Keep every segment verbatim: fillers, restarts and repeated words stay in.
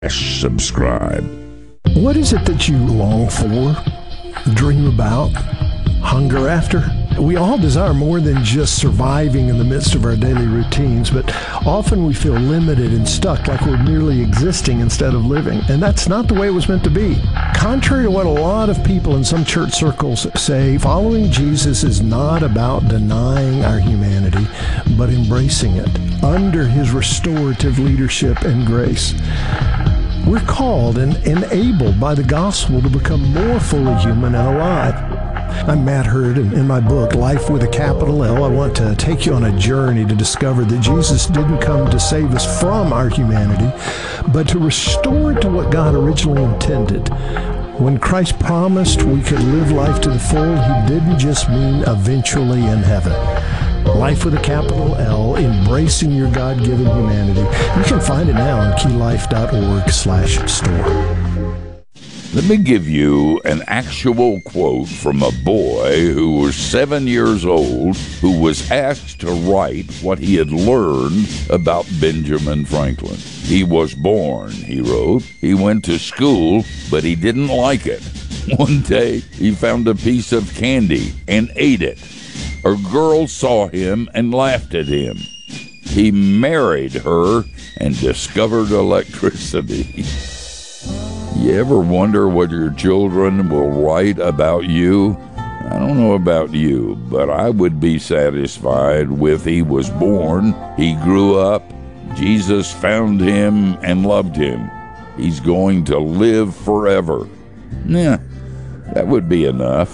Subscribe. What is it that you long for, dream about, hunger after? We all desire more than just surviving in the midst of our daily routines, but often we feel limited and stuck, like we're merely existing instead of living. And that's not the way it was meant to be. Contrary to what a lot of people in some church circles say, following Jesus is not about denying our humanity, but embracing it under his restorative leadership and grace. We're called and enabled by the gospel to become more fully human and alive. I'm Matt Hurd, and in my book, Life with a Capital L, I want to take you on a journey to discover that Jesus didn't come to save us from our humanity, but to restore it to what God originally intended. When Christ promised we could live life to the full, he didn't just mean eventually in heaven. Life with a capital L, embracing your God-given humanity. You can find it now on keylife.org slash store. Let me give you an actual quote from a boy who was seven years old who was asked to write what he had learned about Benjamin Franklin. He was born, he wrote. He went to school, but he didn't like it. One day, he found a piece of candy and ate it. A girl saw him and laughed at him. He married her and discovered electricity. You ever wonder what your children will write about you? I don't know about you, but I would be satisfied with he was born, he grew up, Jesus found him and loved him. He's going to live forever. Yeah, that would be enough.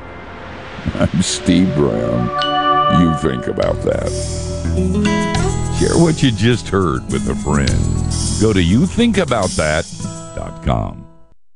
I'm Steve Brown. You think about that. Share what you just heard with a friend. Go to you think about that dot com.